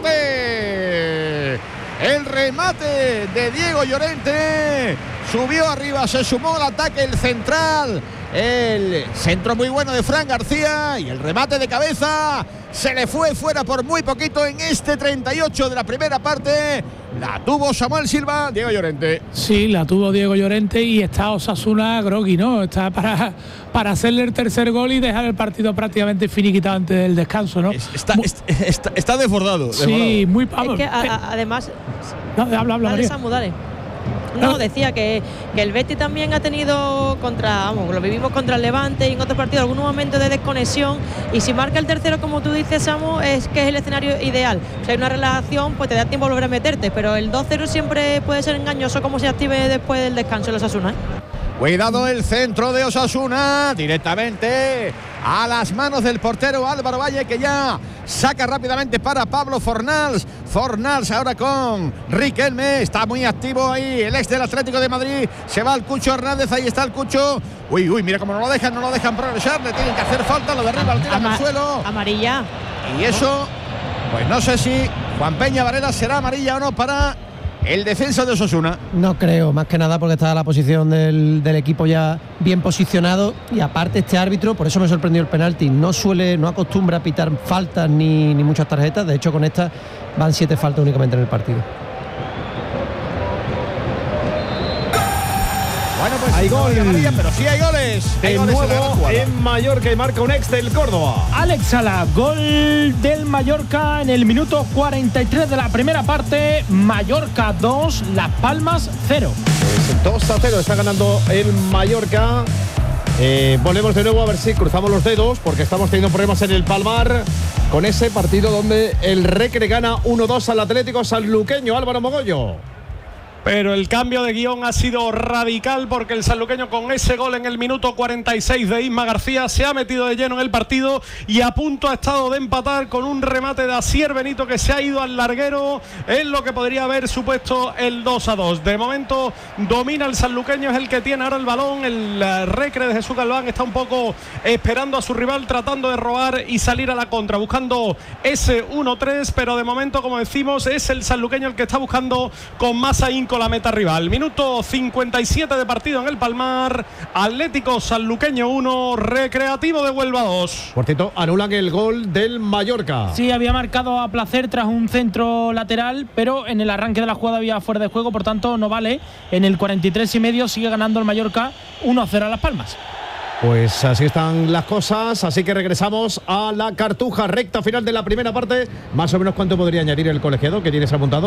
Speaker 2: remate. El remate de Diego Llorente. Subió arriba, se sumó al ataque el central. El centro muy bueno de Fran García y el remate de cabeza se le fue fuera por muy poquito en este treinta y ocho de la primera parte. La tuvo Samuel Silva, Diego Llorente.
Speaker 3: Sí, la tuvo Diego Llorente y está Osasuna grogui, ¿no? Está para, para hacerle el tercer gol y dejar el partido prácticamente finiquitado antes del descanso, ¿no?
Speaker 2: Está, muy, está, está desbordado, desbordado.
Speaker 3: Sí, muy... Vamos,
Speaker 4: es que a, a, además...
Speaker 3: No, habla, habla,
Speaker 4: dale,
Speaker 3: María.
Speaker 4: Samu, dale. No, decía que, que el Betis también ha tenido contra, vamos, lo vivimos contra el Levante y en otros partidos algunos momentos de desconexión, y si marca el tercero, como tú dices, Samu, es que es el escenario ideal. Si hay una relación, pues te da tiempo a volver a meterte, pero el dos cero siempre puede ser engañoso como se active después del descanso de los Osasuna, ¿eh?
Speaker 2: Cuidado el centro de Osasuna, directamente a las manos del portero Álvaro Valle, que ya saca rápidamente para Pablo Fornals. Fornals ahora con Riquelme, está muy activo ahí el ex del Atlético de Madrid. Se va el Cucho Hernández, ahí está el Cucho. Uy, uy, mira cómo no lo dejan, no lo dejan progresar, le tienen que hacer falta, lo derriba, lo tiran al suelo.
Speaker 4: Amarilla.
Speaker 2: Y eso, pues no sé si Juan Peña Varela será amarilla o no para el defensa de Osasuna.
Speaker 5: No creo, más que nada porque está la posición del, del equipo ya bien posicionado, y aparte este árbitro, por eso me sorprendió el penalti, no suele, no acostumbra a pitar faltas ni, ni muchas tarjetas. De hecho, con esta van siete faltas únicamente en el partido.
Speaker 2: Bueno, pues
Speaker 6: hay
Speaker 2: no
Speaker 6: gol,
Speaker 2: María, pero sí hay goles.
Speaker 6: De
Speaker 2: Hay goles en la
Speaker 6: nuevo
Speaker 2: jugada.
Speaker 6: en Mallorca, y marca un ex del Córdoba.
Speaker 7: Alex Sala, gol del Mallorca en el minuto cuarenta y tres de la primera parte. Mallorca dos, Las Palmas cero.
Speaker 6: Pues dos a cero está ganando el Mallorca. Eh, volvemos de nuevo a ver si cruzamos los dedos, porque estamos teniendo problemas en el Palmar con ese partido donde el Recre gana uno dos al Atlético Sanluqueño. Álvaro Mogollo.
Speaker 1: Pero el cambio de guión ha sido radical, porque el sanluqueño, con ese gol en el minuto cuarenta y seis de Isma García, se ha metido de lleno en el partido y a punto ha estado de empatar con un remate de Asier Benito que se ha ido al larguero en lo que podría haber supuesto el dos a dos. De momento domina el sanluqueño, es el que tiene ahora el balón. El Recre de Jesús Galván está un poco esperando a su rival, tratando de robar y salir a la contra, buscando ese uno tres, pero de momento, como decimos, es el sanluqueño el que está buscando con más ahínco la meta rival. Minuto cincuenta y siete de partido en el Palmar. Atlético Sanluqueño uno, Recreativo de Huelva dos.
Speaker 6: Por cierto, anulan el gol del Mallorca.
Speaker 7: Sí, había marcado a placer tras un centro lateral, pero en el arranque de la jugada había fuera de juego, por tanto no vale. En el cuarenta y tres y medio sigue ganando el Mallorca uno a cero a Las Palmas.
Speaker 6: Pues así están las cosas, así que regresamos a la Cartuja, recta final de la primera parte. Más o menos, ¿cuánto podría añadir el colegiado que tienes apuntado?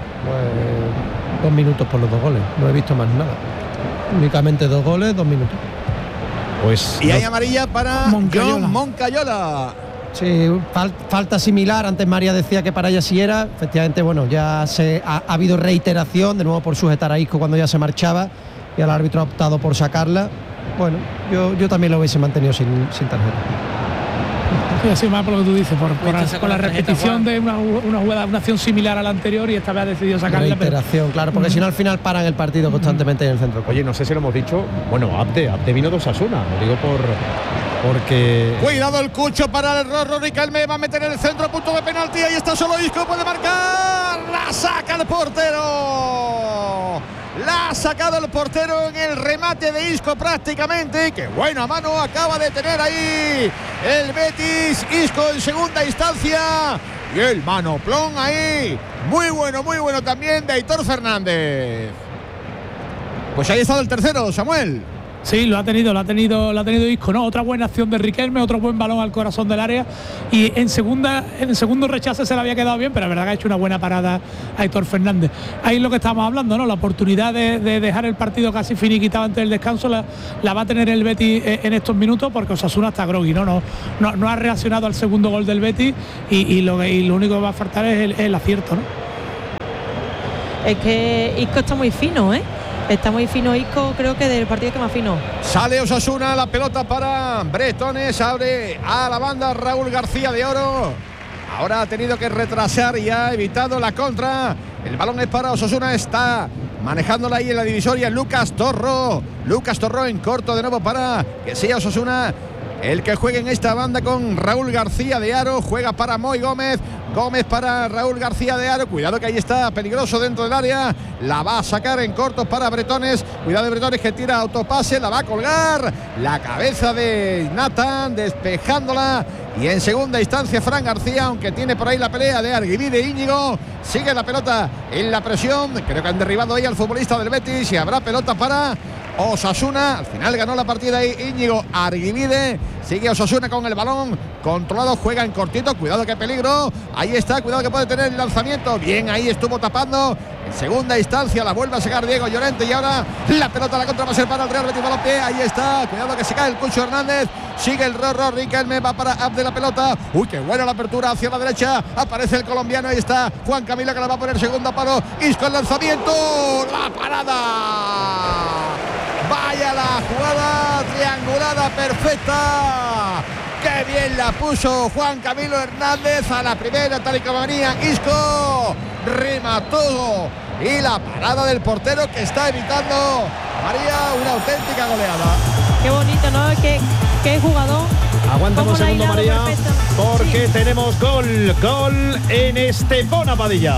Speaker 5: Pues dos minutos por los dos goles, no he visto más nada. Únicamente dos goles, dos minutos.
Speaker 6: Pues
Speaker 2: y hay amarilla para
Speaker 3: Moncayola.
Speaker 2: John Moncayola.
Speaker 5: Sí, fal, falta similar. Antes María decía que para ella sí era. Efectivamente, bueno, ya se ha, ha habido reiteración, de nuevo por sujetar a Isco cuando ya se marchaba, y el árbitro ha optado por sacarla. Bueno, yo, yo también lo hubiese mantenido sin, sin tarjeta.
Speaker 3: Sí, así más por lo que tú dices, por, por,
Speaker 7: Viste,
Speaker 3: por la,
Speaker 7: la tarjeta,
Speaker 3: repetición
Speaker 7: Juan.
Speaker 3: de una, una jugada, una acción similar a la anterior, y esta vez ha decidido sacarla. Pero
Speaker 5: Reiteración, claro, porque si no al final paran el partido constantemente en el centro.
Speaker 6: Oye, no sé si lo hemos dicho. Bueno, Abde, Abde vino de Osasuna. Lo digo por porque.
Speaker 2: Cuidado el Cucho para el Rorro. Riquelme va a meter en el centro, punto de penalti. Ahí está solo Isco, puede marcar. La saca el portero. La ha sacado el portero en el remate de Isco prácticamente. Qué buena mano acaba de tener ahí el Betis. Isco en segunda instancia. Y el manoplón ahí. Muy bueno, muy bueno también de Aitor Fernández. Pues ahí está el tercero, Samuel.
Speaker 3: sí, lo ha tenido, lo ha tenido, lo ha tenido Isco, ¿no? Otra buena acción de Riquelme, otro buen balón al corazón del área, y en segunda, en el segundo rechace se le había quedado bien, pero la verdad que ha hecho una buena parada a Aitor Fernández. Ahí es lo que estábamos hablando, ¿no? La oportunidad de, de dejar el partido casi finiquitado antes del descanso la, la va a tener el Betis en estos minutos, porque Osasuna está grogui, ¿no? No, no, no ha reaccionado al segundo gol del Betis, y, y, lo, y lo único que va a faltar es el, el acierto, ¿no?
Speaker 4: Es que Isco está muy fino, ¿eh? Está muy fino Isco, creo que del partido que más fino.
Speaker 2: Sale Osasuna, la pelota para Bretones, abre a la banda Raúl García de Oro. Ahora ha tenido que retrasar y ha evitado la contra. El balón es para Osasuna, está manejándola ahí en la divisoria Lucas Torro. Lucas Torro en corto de nuevo para que sea Osasuna el que juegue en esta banda con Raúl García de Aro. Juega para Moy Gómez. Gómez para Raúl García de Aro. Cuidado que ahí está peligroso dentro del área. La va a sacar en corto para Bretones. Cuidado de Bretones que tira autopase. La va a colgar. La cabeza de Nathan despejándola. Y en segunda instancia Fran García, aunque tiene por ahí la pelea de Arguivide e Íñigo. Sigue la pelota en la presión. Creo que han derribado ahí al futbolista del Betis. Y habrá pelota para Osasuna. Al final ganó la partida ahí Íñigo Arguivide. Sigue Osasuna con el balón controlado, juega en cortito. Cuidado que peligro. Ahí está, cuidado que puede tener el lanzamiento. Bien, ahí estuvo tapando En segunda instancia la vuelve a sacar Diego Llorente y ahora la pelota a la contra va a ser para el Real Betis Balompié. Ahí está, cuidado que se cae el Cucho Hernández. Sigue el Rorro, Riquelme va para Abde la pelota. Uy, qué buena la apertura hacia la derecha. Aparece el colombiano, ahí está Juan Camilo que la va a poner segundo palo. Isco el lanzamiento, la parada. Vaya la jugada triangulada perfecta. Qué bien la puso Juan Camilo Hernández a la primera, tal y como venía Isco. Remató y la parada del portero que está evitando, María, una auténtica goleada.
Speaker 4: Qué bonito, ¿no? Qué, qué jugador.
Speaker 6: Aguántame un segundo, María,
Speaker 4: perfecto.
Speaker 6: porque
Speaker 4: Sí.
Speaker 6: tenemos gol, gol en Estepona, Padilla.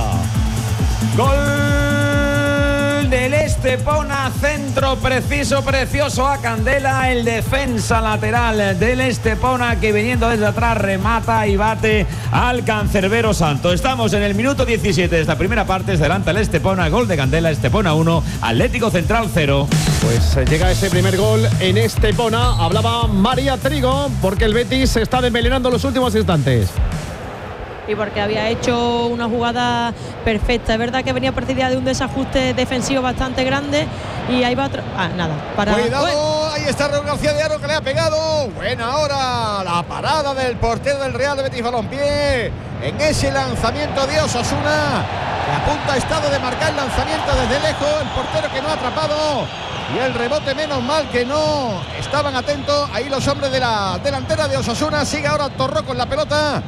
Speaker 8: Gol del Estepona, centro preciso, precioso a Candela, el defensa lateral del Estepona que viniendo desde atrás remata y bate al cancerbero Santo. Estamos en el minuto diecisiete de esta primera parte, se adelanta el Estepona, gol de Candela, Estepona uno, Atlético Central cero.
Speaker 6: Pues eh, llega ese primer gol en Estepona. Hablaba María Trigo porque el Betis se está desmelenando los últimos instantes.
Speaker 4: Y porque había hecho una jugada perfecta. Es verdad que venía precedida de un desajuste defensivo bastante grande y ahí va. Ah, nada. Para...
Speaker 2: Cuidado,
Speaker 4: Bueno,
Speaker 2: ahí está Raúl García de Aro que le ha pegado. Buena hora, la parada del portero del Real Betis Balompié en ese lanzamiento de Osasuna. Que a punto ha estado de marcar el lanzamiento desde lejos. El portero que no ha atrapado. Y el rebote, menos mal que no estaban atentos. Ahí los hombres de la delantera de Osasuna. Sigue ahora Torró con la pelota.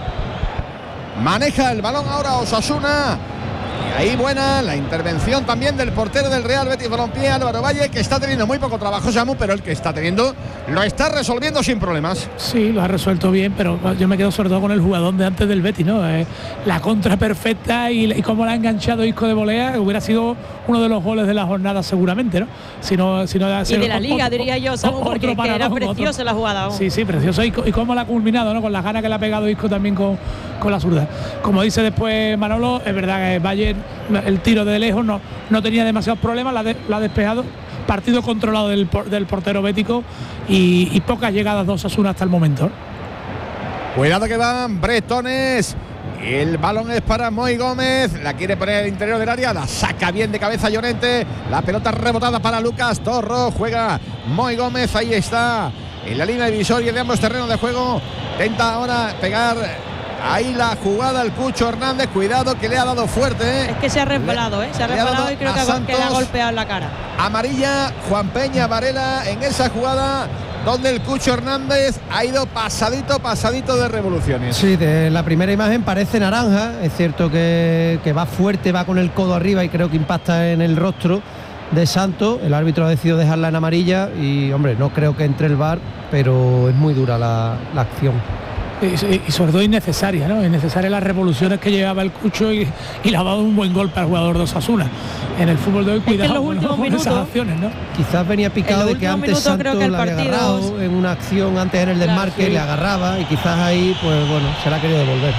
Speaker 2: Maneja el balón ahora Osasuna. Y ahí buena la intervención también del portero del Real Betis Balompié, Álvaro Valle, que está teniendo muy poco trabajo, Samu, pero el que está teniendo lo está resolviendo sin problemas.
Speaker 3: Sí, lo ha resuelto bien, pero yo me quedo sobre todo con el jugador de antes del Betis, ¿no? Eh, la contra perfecta y, y cómo la ha enganchado Isco de volea, hubiera sido uno de los goles de la jornada seguramente, ¿no? Si no, si no
Speaker 4: y de la liga, otro, diría yo, Samu, porque que era preciosa otro. La jugada. Vamos.
Speaker 3: Sí, sí, precioso. Y, y cómo la ha culminado, ¿no? Con las ganas que le ha pegado Isco también con, con la zurda. Como dice después Manolo, es verdad que Valle, el tiro de lejos no, no tenía demasiados problemas, la, de, la ha despejado. Partido controlado del, del portero bético y, y pocas llegadas de Osasuna hasta el momento.
Speaker 2: Cuidado que van bretones. El balón es para Moy Gómez. La quiere poner al interior del área. La saca bien de cabeza Llorente. La pelota rebotada para Lucas Torro. Juega Moy Gómez. Ahí está. En la línea divisoria de ambos terrenos de juego. Intenta ahora pegar. Ahí la jugada el Cucho Hernández. Cuidado que le ha dado fuerte. ¿eh?
Speaker 4: Es que se ha resbalado, ¿eh? Se ha resbalado y creo que, Santos, que le ha golpeado en la cara.
Speaker 2: Amarilla, Juan Peña Varela en esa jugada donde el Cucho Hernández ha ido pasadito, pasadito de revoluciones.
Speaker 5: Sí, de la primera imagen parece naranja. Es cierto que, que va fuerte, va con el codo arriba y creo que impacta en el rostro de Santos. El árbitro ha decidido dejarla en amarilla y, hombre, no creo que entre el V A R, pero es muy dura la, la acción.
Speaker 3: Y, y sobre todo innecesaria, ¿no? Innecesaria las revoluciones que llevaba el Cucho y, y le ha dado un buen golpe al jugador de Osasuna. En el fútbol de hoy, cuidado, es que en los últimos bueno, minutos, esas acciones, ¿no?
Speaker 5: Quizás venía picado de que antes Santos que le había agarrado en una acción antes en el desmarque, claro, sí. Le agarraba y quizás ahí, pues bueno, se la ha querido devolver.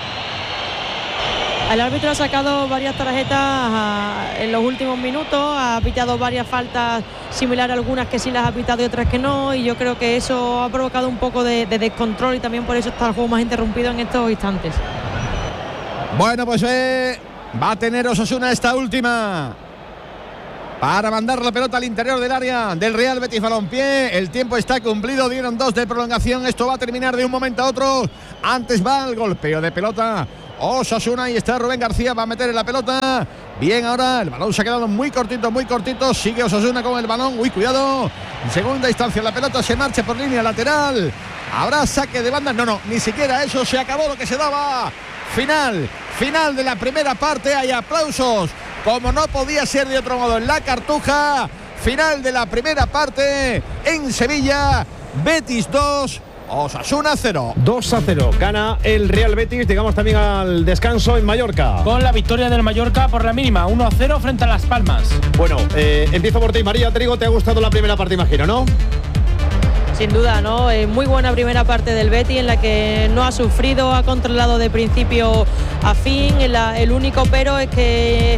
Speaker 4: El árbitro ha sacado varias tarjetas a, en los últimos minutos, ha pitado varias faltas similares, algunas que sí las ha pitado y otras que no, y yo creo que eso ha provocado un poco de, de descontrol y también por eso está el juego más interrumpido en estos instantes.
Speaker 2: Bueno, pues eh, va a tener Osasuna esta última para mandar la pelota al interior del área del Real Betis Balompié. El tiempo está cumplido, dieron dos de prolongación, esto va a terminar de un momento a otro. Antes va el golpeo de pelota Osasuna y está Rubén García, va a meter en la pelota. Bien, ahora el balón se ha quedado muy cortito, muy cortito. Sigue Osasuna con el balón. Uy, cuidado. En segunda instancia la pelota se marcha por línea lateral. Habrá saque de banda. No, no, ni siquiera eso. Se acabó lo que se daba. Final, final de la primera parte. Hay aplausos, como no podía ser de otro modo en la Cartuja. Final de la primera parte en Sevilla. Betis dos. Osasuna cero.
Speaker 6: dos a cero. Gana el Real Betis. Llegamos también al descanso en Mallorca.
Speaker 7: Con la victoria del Mallorca por la mínima. uno a cero frente a Las Palmas.
Speaker 6: Bueno, eh, empiezo por ti, María Trigo. ¿Te ha gustado la primera parte, imagino, no?
Speaker 4: Sin duda, ¿no? Eh, muy buena primera parte del Betis en la que no ha sufrido, ha controlado de principio a fin. La, el único pero es que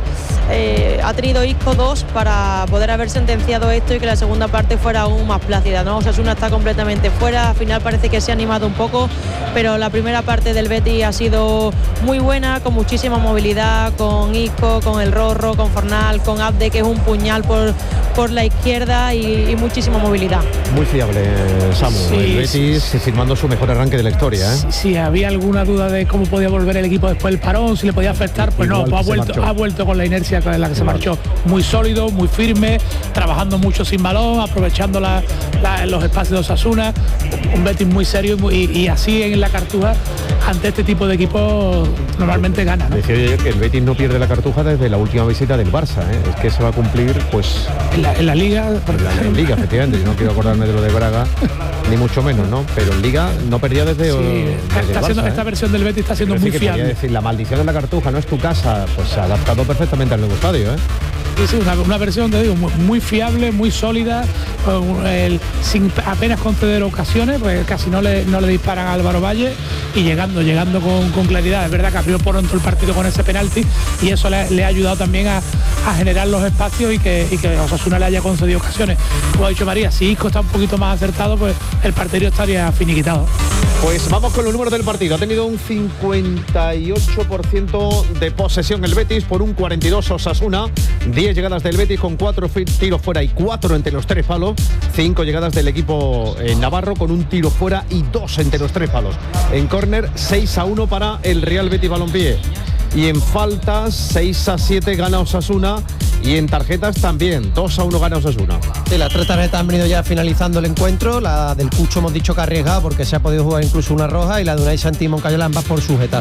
Speaker 4: eh, ha tenido Isco dos para poder haber sentenciado esto y que la segunda parte fuera aún más plácida, ¿no? Osasuna está completamente fuera, al final parece que se ha animado un poco, pero la primera parte del Betis ha sido muy buena, con muchísima movilidad, con Isco, con el Rorro, con Fornal, con Abde, que es un puñal por, por la izquierda y, y muchísima movilidad.
Speaker 6: Muy fiable, Samu.
Speaker 3: Sí,
Speaker 6: el Betis
Speaker 3: sí, sí.
Speaker 6: firmando su mejor arranque de la historia. ¿eh?
Speaker 3: Si, si había alguna duda de cómo podía volver el equipo después del parón, si le podía afectar, pues
Speaker 6: Igual
Speaker 3: no, pues ha,
Speaker 6: se
Speaker 3: vuelto,
Speaker 6: marchó.
Speaker 3: ha vuelto con la inercia con la que se
Speaker 6: Igual.
Speaker 3: marchó. Muy sólido, muy firme, trabajando mucho sin balón, aprovechando la, la, los espacios de Osasuna. Un Betis muy serio y, muy, y, y así en la Cartuja, ante este tipo de equipos, normalmente gana, ¿no?
Speaker 6: Decía yo que el Betis no pierde la Cartuja desde la última visita del Barça. ¿eh? Es que se va a cumplir, pues,
Speaker 3: En la, en la Liga,
Speaker 6: en la, en Liga, efectivamente. Yo no quiero acordarme de lo de Braga, ni mucho menos, ¿no? Pero en Liga no perdía desde,
Speaker 3: sí,
Speaker 6: desde
Speaker 3: está
Speaker 6: el
Speaker 3: siendo,
Speaker 6: Barça,
Speaker 3: esta
Speaker 6: ¿eh?
Speaker 3: versión del Betis está siendo
Speaker 6: Quiero
Speaker 3: muy
Speaker 6: decir que podría
Speaker 3: fiable.
Speaker 6: decir, la maldición de la Cartuja no es tu casa, pues se ha adaptado perfectamente al nuevo estadio, ¿eh?
Speaker 3: Sí, sí, una, una versión, te digo, muy, muy fiable, muy sólida, con el, sin apenas conceder ocasiones, pues casi no le, no le disparan a Álvaro Valle y llegando, llegando con, con claridad. Es verdad que abrió por dentro el partido con ese penalti y eso le, le ha ayudado también a, a generar los espacios y que, y que Osasuna le haya concedido ocasiones. Como ha dicho María, si Isco está un poquito más acertado, pues el partido estaría finiquitado.
Speaker 6: Pues vamos con los números del partido. Ha tenido un cincuenta y ocho por ciento de posesión el Betis por un cuarenta y dos Osasuna. diez llegadas del Betis con cuatro tiros fuera y cuatro entre los tres palos. cinco llegadas del equipo eh, navarro con un tiro fuera y dos entre los tres palos. En córner, seis a uno para el Real Betis Balompié. Y en faltas, seis a siete gana Osasuna. Y en tarjetas también, dos a uno gana Osasuna.
Speaker 5: Sí, las tres tarjetas han venido ya finalizando el encuentro. La del Cucho hemos dicho que arriesgada porque se ha podido jugar incluso una roja, y la de Unai Santi y Moncayola ambas por sujetar.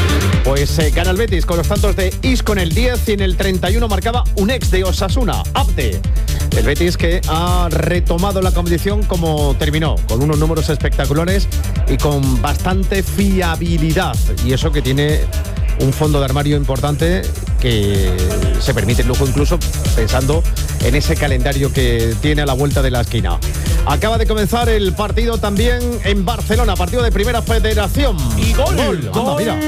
Speaker 6: Pues eh, gana el Betis con los tantos de Isco en el diez y en el treinta y uno marcaba un ex de Osasuna, Abde. El Betis que ha retomado la competición como terminó, con unos números espectaculares y con bastante fiabilidad. Y eso que tiene un fondo de armario importante que se permite el lujo, incluso pensando en ese calendario que tiene a la vuelta de la esquina. Acaba de comenzar el partido también en Barcelona, partido de Primera Federación.
Speaker 7: Y gol,
Speaker 6: Gol,
Speaker 7: gol,
Speaker 6: anda, mira.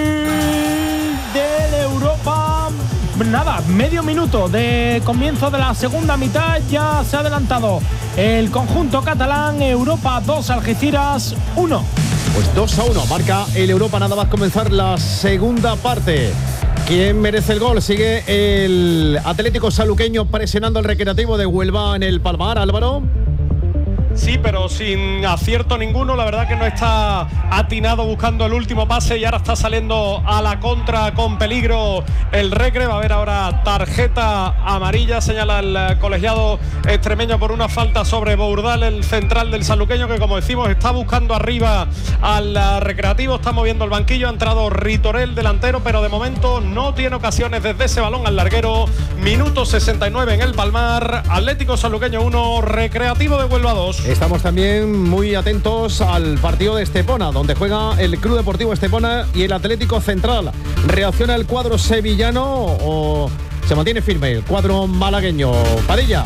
Speaker 7: de Europa. Nada, medio minuto de comienzo de la segunda mitad, ya se ha adelantado el conjunto catalán. Europa dos, Algeciras uno.
Speaker 6: Pues dos a uno, marca el Europa nada más comenzar la segunda parte. ¿Quién merece el gol? Sigue el Atlético Saluqueño presionando al Recreativo de Huelva en el Palmar, Álvaro.
Speaker 1: Sí, pero sin acierto ninguno. La verdad que no está atinado buscando el último pase y ahora está saliendo a la contra con peligro el Recre. Va a haber ahora tarjeta amarilla, señala el colegiado extremeño por una falta sobre Bourdal, el central del saluqueño, que como decimos está buscando arriba al Recreativo, está moviendo el banquillo. Ha entrado Ritorel, delantero, pero de momento no tiene ocasiones desde ese balón al larguero. Minuto sesenta y nueve en el Palmar. Atlético Saluqueño uno, Recreativo de Huelva dos.
Speaker 6: Estamos también muy atentos al partido de Estepona, donde juega el Club Deportivo Estepona y el Atlético Central. ¿Reacciona el cuadro sevillano o se mantiene firme el cuadro malagueño? Padilla.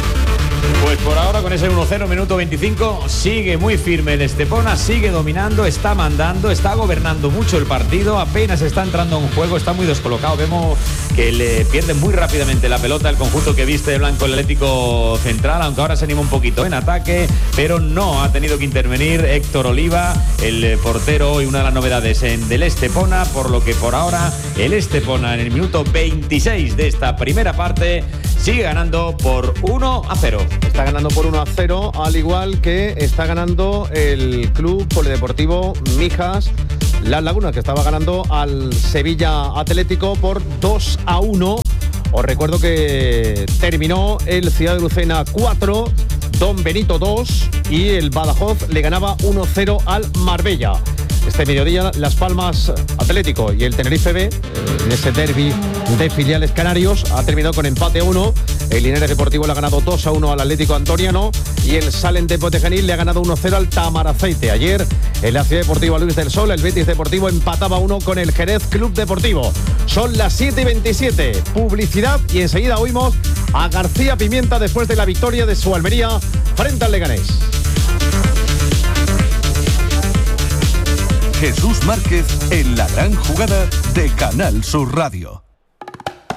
Speaker 8: Pues por ahora con ese uno cero, minuto veinticinco, sigue muy firme el Estepona, sigue dominando, está mandando, está gobernando mucho el partido, apenas está entrando en juego, está muy descolocado. Vemos que le pierde muy rápidamente la pelota el conjunto que viste de blanco el Atlético Central, aunque ahora se anima un poquito en ataque, pero no ha tenido que intervenir Héctor Oliva, el portero y una de las novedades en del Estepona, por lo que por ahora el Estepona en el minuto veintiséis de esta primera parte sigue ganando por uno a cero.
Speaker 6: Está ganando por uno a cero, al igual que está ganando el Club Polideportivo Mijas Las Lagunas, que estaba ganando al Sevilla Atlético por dos a uno. Os recuerdo que terminó el Ciudad de Lucena cuatro, Don Benito dos y el Badajoz le ganaba uno cero al Marbella. Este mediodía Las Palmas Atlético y el Tenerife B, en ese derbi de filiales canarios, ha terminado con empate a uno. El Linares Deportivo le ha ganado dos a uno al Atlético Antoniano y el Salem de Potegenil le ha ganado uno cero al Tamaraceite. Ayer en la Ciudad Deportiva Luis del Sol el Betis Deportivo empataba a uno con el Jerez Club Deportivo. Son las siete y veintisiete, publicidad y enseguida oímos a García Pimienta después de la victoria de su Almería frente al Leganés.
Speaker 9: Jesús Márquez en la gran jugada de Canal Sur Radio.